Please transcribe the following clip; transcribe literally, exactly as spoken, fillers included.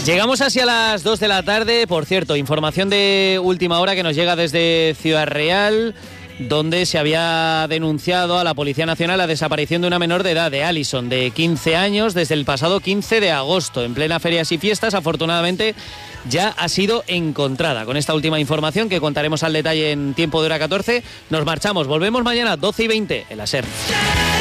Llegamos hacia las dos de la tarde. Por cierto, información de última hora que nos llega desde Ciudad Real, donde se había denunciado a la Policía Nacional la desaparición de una menor de edad, de Alison, de quince años, desde el pasado quince de agosto. En plena ferias y fiestas, afortunadamente, ya ha sido encontrada. Con esta última información, que contaremos al detalle en Tiempo de Hora catorce, nos marchamos. Volvemos mañana, doce y veinte, en la SER.